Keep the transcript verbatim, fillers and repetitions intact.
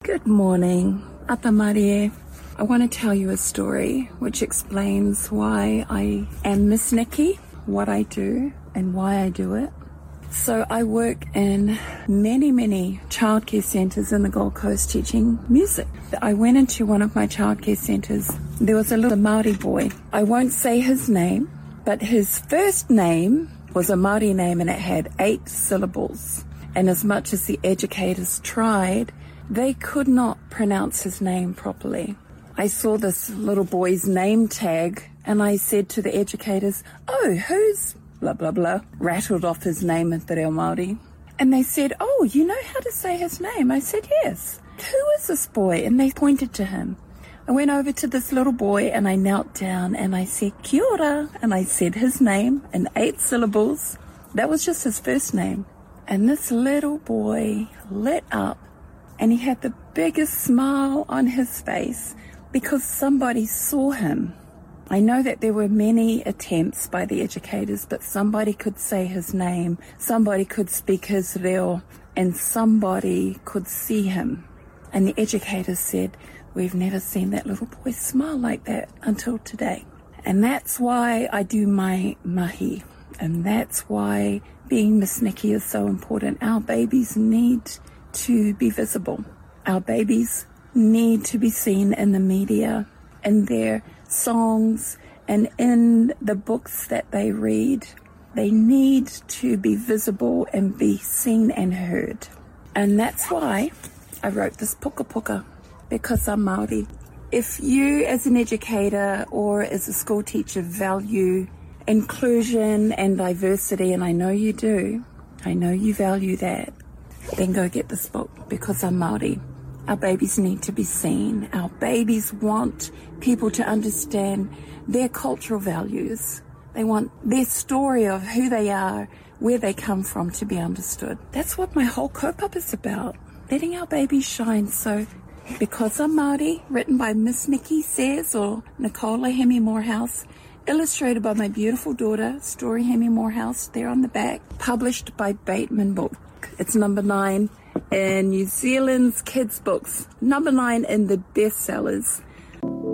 Good morning, Atamarie. I want to tell you a story which explains why I am Miss Nikki, what I do, and why I do it. So I work in many, many childcare centres in the Gold Coast teaching music. I went into one of my childcare centres. There was a little Māori boy. I won't say his name, but his first name was a Māori name and it had eight syllables. And as much as the educators tried, they could not pronounce his name properly. I saw this little boy's name tag and I said to the educators, "Oh, who's blah, blah, blah," rattled off his name in Te Reo Māori. And they said, "Oh, you know how to say his name?" I said, "Yes." "Who is this boy?" And they pointed to him. I went over to this little boy and I knelt down and I said, "Kia ora," and I said his name in eight syllables. That was just his first name. And this little boy lit up and he had the biggest smile on his face because somebody saw him. I know that there were many attempts by the educators, but somebody could say his name, somebody could speak his reo, and somebody could see him. And the educators said, "We've never seen that little boy smile like that until today." And that's why I do my mahi. And that's why being Miss Nikki is so important. Our babies need to be visible. Our babies need to be seen in the media, in their songs, and in the books that they read. They need to be visible and be seen and heard. And that's why I wrote this puka puka, because I'm Māori. If you as an educator or as a school teacher value inclusion and diversity, and I know you do, I know you value that, then go get this book, because I'm Māori. Our babies need to be seen. Our babies want people to understand their cultural values. They want their story of who they are, where they come from, to be understood. That's what my whole kaupapa is about, letting our babies shine. So, Because I'm Māori, written by Miss Nikki Says, or Nicola Hemi Morehouse, illustrated by my beautiful daughter, Story Hemi Morehouse, there on the back, published by Bateman Book. It's number nine in New Zealand's kids' books, number nine in the bestsellers.